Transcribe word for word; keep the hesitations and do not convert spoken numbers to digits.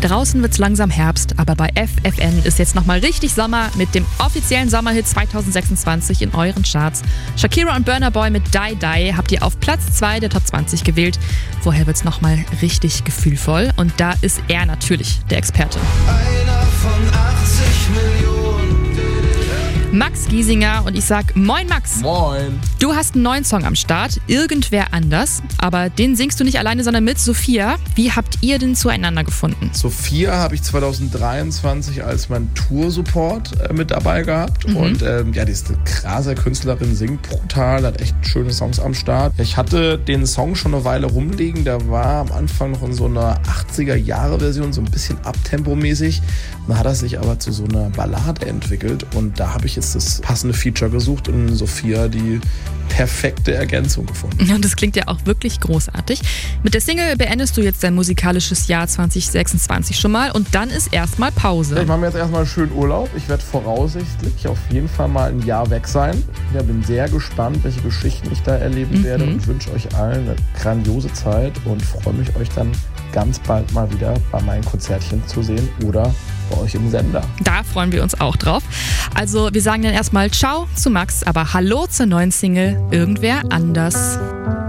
Draußen wird's langsam Herbst, aber bei F F N ist jetzt nochmal richtig Sommer mit dem offiziellen Sommerhit zwanzig sechsundzwanzig in euren Charts. Shakira und Burna Boy mit Die Die habt ihr auf Platz zwei der Top zwanzig gewählt. Vorher wird's nochmal richtig gefühlvoll und da ist er natürlich der Experte. Einer von achtzig Millionen. Max Giesinger und ich sag Moin Max. Moin. Du hast einen neuen Song am Start, Irgendwer anders, aber den singst du nicht alleine, sondern mit Sophia. Wie habt ihr denn zueinander gefunden? Sophia habe ich zwanzig dreiundzwanzig als mein Tour-Support äh, mit dabei gehabt. Mhm. Und ähm, ja, die ist eine krasse Künstlerin, singt brutal, hat echt schöne Songs am Start. Ich hatte den Song schon eine Weile rumliegen, der war am Anfang noch in so einer achtziger-Jahre-Version, so ein bisschen abtempomäßig. Dann hat er sich aber zu so einer Ballade entwickelt und da habe ich jetzt das passende Feature gesucht und in Sophia die perfekte Ergänzung gefunden. Und das klingt ja auch wirklich großartig. Mit der Single beendest du jetzt dein musikalisches Jahr zwanzig sechsundzwanzig schon mal und dann ist erstmal Pause. Ich mache mir jetzt erstmal schön Urlaub. Ich werde voraussichtlich auf jeden Fall mal ein Jahr weg sein. Ich bin sehr gespannt, welche Geschichten ich da erleben Mhm. werde und wünsche euch allen eine grandiose Zeit und freue mich, euch dann ganz bald mal wieder bei meinen Konzertchen zu sehen oder bei euch im Sender. Da freuen wir uns auch drauf. Also wir sagen dann erstmal Ciao zu Max, aber Hallo zur neuen Single Irgendwer anders.